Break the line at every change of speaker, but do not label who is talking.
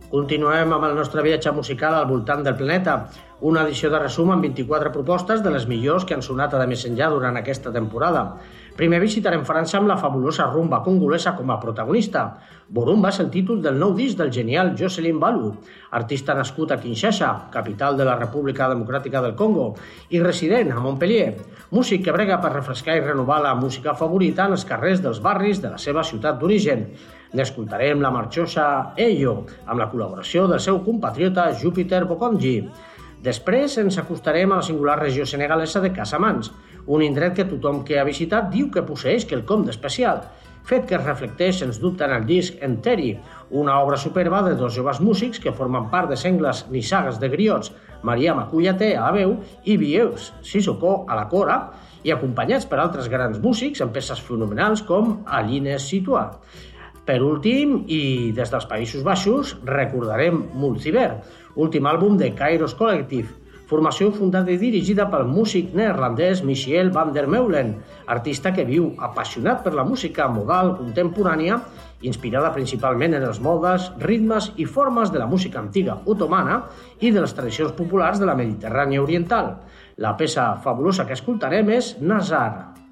Continuem amb el nostre viatge musical al voltant del planeta, una edició de resum amb 24 propostes de les millors que han sonat a de més enllà durant aquesta temporada. Primer visitarem França amb la fabulosa rumba congolesa com a protagonista. Borumba és el títol del nou disc del genial Jocelyn Balu, artista nascut a Kinshasa, capital de la República Democràtica del Congo, i resident a Montpellier, músic que brega per refrescar i renovar la música favorita en els carrers dels barris de la seva ciutat d'origen. N'escoltarem la marxosa Eyo, amb la col·laboració del seu compatriota Júpiter Bokonji. Després ens acostarem a la singular regió senegalesa de Casamance, un indret que tothom que ha visitat diu que posseeix quelcom d'especial, fet que es reflecteix, sens dubte, en el disc Enteri, una obra superba de dos joves músics que formen part de sengles nissagues de griots, Mariama Kouyaté a la veu i Vieus Sissoko a la cora, i acompanyats per altres grans músics en peces fenomenals com Aline Situa. Per últim, i des dels Països Baixos, recordarem Mulciber, últim àlbum de Kairos Collective, formació fundada i dirigida pel músic neerlandès Michiel van der Meulen, artista que viu apassionat per la música modal contemporània, inspirada principalment en els modes, ritmes i formes de la música antiga otomana i de les tradicions populars de la Mediterrània oriental. La peça fabulosa que escoltarem és Nazar.